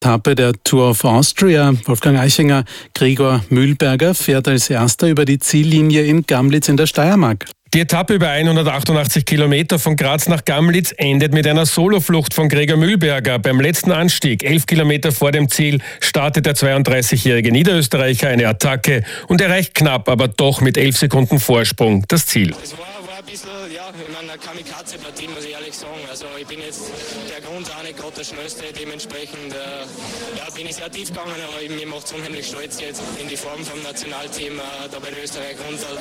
Etappe der Tour of Austria. Wolfgang Eichinger, Gregor Mühlberger fährt als Erster über die Ziellinie in Gamlitz in der Steiermark. Die Etappe über 188 Kilometer von Graz nach Gamlitz endet mit einer Soloflucht von Gregor Mühlberger. Beim letzten Anstieg, 11 Kilometer vor dem Ziel, startet der 32-jährige Niederösterreicher eine Attacke und erreicht knapp, aber doch mit 11 Sekunden Vorsprung das Ziel. Es war ein bisschen, in einer Kamikaze-Partie, muss ich ehrlich sagen. Also ich bin jetzt der Grund auch nicht gerade der Schnellste, dementsprechend bin ich sehr tief gegangen, aber mir macht es unheimlich stolz, jetzt in die Form vom Nationalteam da bei der Österreich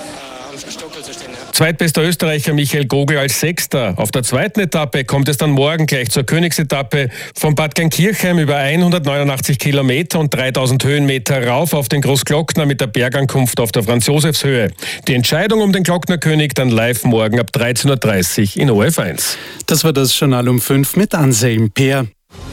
am Stockel zu stehen. Ja. Zweitbester Österreicher Michael Gogl als Sechster. Auf der zweiten Etappe kommt es dann morgen gleich zur Königsetappe von Bad Gainkirchheim über 189 Kilometer und 3000 Höhenmeter rauf auf den Großglockner mit der Bergankunft auf der Franz-Josefs-Höhe. Die Entscheidung um den Glocknerkönig dann live morgen ab 13.30 Uhr in ORF1. Das war das Journal um 5 mit Anselm Peer.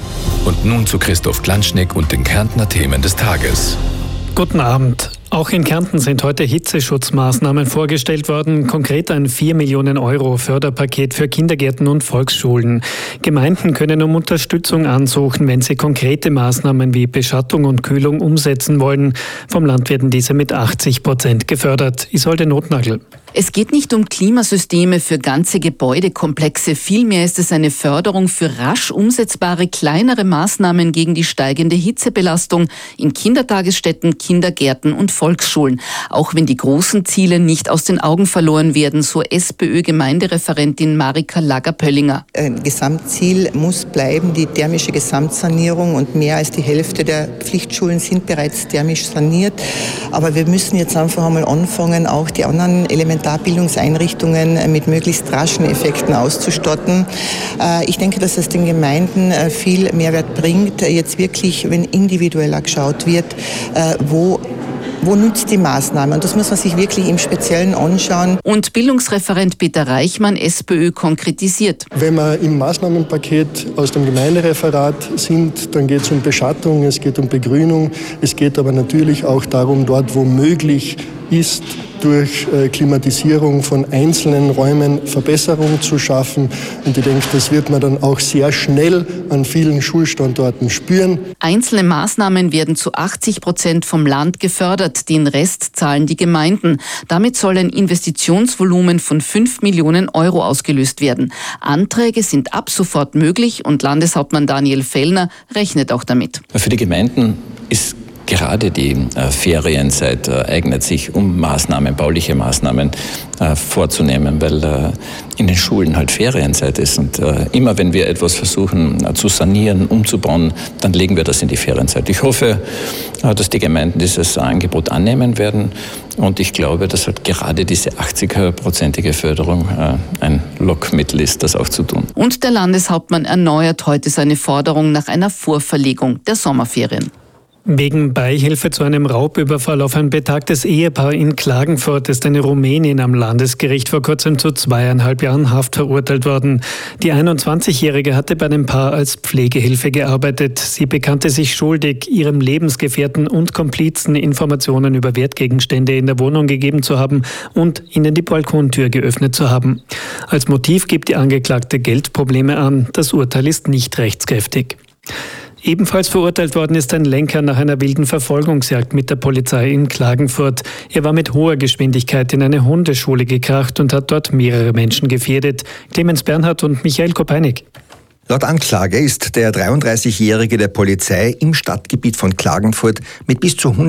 Und nun zu Christoph Glanschneck und den Kärntner Themen des Tages. Guten Abend. Auch in Kärnten sind heute Hitzeschutzmaßnahmen vorgestellt worden, konkret ein 4 Millionen Euro Förderpaket für Kindergärten und Volksschulen. Gemeinden können um Unterstützung ansuchen, wenn sie konkrete Maßnahmen wie Beschattung und Kühlung umsetzen wollen. Vom Land werden diese mit 80% gefördert. Isolde Notnagel. Es geht nicht um Klimasysteme für ganze Gebäudekomplexe. Vielmehr ist es eine Förderung für rasch umsetzbare kleinere Maßnahmen gegen die steigende Hitzebelastung in Kindertagesstätten, Kindergärten und Volksschulen. Auch wenn die großen Ziele nicht aus den Augen verloren werden, so SPÖ-Gemeindereferentin Marika Lager-Pöllinger. Ein Gesamtziel muss bleiben, die thermische Gesamtsanierung, und mehr als die Hälfte der Pflichtschulen sind bereits thermisch saniert. Aber wir müssen jetzt einfach einmal anfangen, auch die anderen Elementarbildungseinrichtungen mit möglichst raschen Effekten auszustatten. Ich denke, dass es den Gemeinden viel Mehrwert bringt, jetzt wirklich, wenn individueller geschaut wird, wo nützt die Maßnahme? Und das muss man sich wirklich im Speziellen anschauen. Und Bildungsreferent Peter Reichmann, SPÖ, konkretisiert. Wenn wir im Maßnahmenpaket aus dem Gemeindereferat sind, dann geht es um Beschattung, es geht um Begrünung, es geht aber natürlich auch darum, dort wo möglich ist, durch Klimatisierung von einzelnen Räumen Verbesserungen zu schaffen. Und ich denke, das wird man dann auch sehr schnell an vielen Schulstandorten spüren. Einzelne Maßnahmen werden zu 80% vom Land gefördert. Den Rest zahlen die Gemeinden. Damit soll ein Investitionsvolumen von 5 Millionen Euro ausgelöst werden. Anträge sind ab sofort möglich und Landeshauptmann Daniel Fellner rechnet auch damit. Für die Gemeinden ist gerade die Ferienzeit eignet sich, um bauliche Maßnahmen vorzunehmen, weil in den Schulen halt Ferienzeit ist. Und immer wenn wir etwas versuchen zu sanieren, umzubauen, dann legen wir das in die Ferienzeit. Ich hoffe, dass die Gemeinden dieses Angebot annehmen werden. Und ich glaube, dass halt gerade diese 80%ige Förderung ein Lockmittel ist, das auch zu tun. Und der Landeshauptmann erneuert heute seine Forderung nach einer Vorverlegung der Sommerferien. Wegen Beihilfe zu einem Raubüberfall auf ein betagtes Ehepaar in Klagenfurt ist eine Rumänin am Landesgericht vor kurzem zu 2,5 Jahren Haft verurteilt worden. Die 21-Jährige hatte bei dem Paar als Pflegehilfe gearbeitet. Sie bekannte sich schuldig, ihrem Lebensgefährten und Komplizen Informationen über Wertgegenstände in der Wohnung gegeben zu haben und ihnen die Balkontür geöffnet zu haben. Als Motiv gibt die Angeklagte Geldprobleme an. Das Urteil ist nicht rechtskräftig. Ebenfalls verurteilt worden ist ein Lenker nach einer wilden Verfolgungsjagd mit der Polizei in Klagenfurt. Er war mit hoher Geschwindigkeit in eine Hundeschule gekracht und hat dort mehrere Menschen gefährdet. Clemens Bernhard und Michael Kopeinig. Laut Anklage ist der 33-Jährige der Polizei im Stadtgebiet von Klagenfurt mit bis zu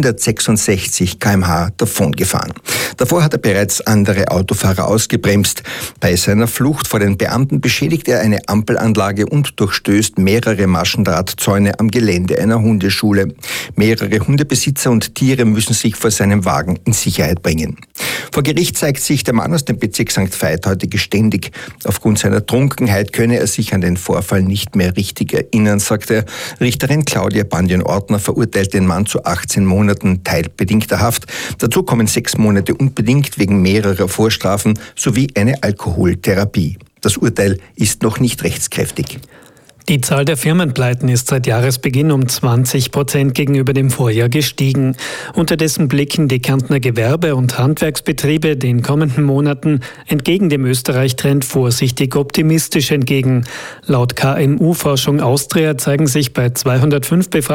166 km/h davongefahren. Davor hat er bereits andere Autofahrer ausgebremst. Bei seiner Flucht vor den Beamten beschädigt er eine Ampelanlage und durchstößt mehrere Maschendrahtzäune am Gelände einer Hundeschule. Mehrere Hundebesitzer und Tiere müssen sich vor seinem Wagen in Sicherheit bringen. Vor Gericht zeigt sich der Mann aus dem Bezirk St. Veit heute geständig. Aufgrund seiner Trunkenheit könne er sich an den Vorfall nicht mehr richtig erinnern, sagt er. Richterin Claudia Bandion-Ortner verurteilt den Mann zu 18 Monaten teilbedingter Haft. Dazu kommen 6 Monate unbedingt wegen mehrerer Vorstrafen sowie eine Alkoholtherapie. Das Urteil ist noch nicht rechtskräftig. Die Zahl der Firmenpleiten ist seit Jahresbeginn um 20% gegenüber dem Vorjahr gestiegen. Unterdessen blicken die Kärntner Gewerbe- und Handwerksbetriebe den kommenden Monaten entgegen dem Österreich-Trend vorsichtig optimistisch entgegen. Laut KMU-Forschung Austria zeigen sich bei 205 Befragten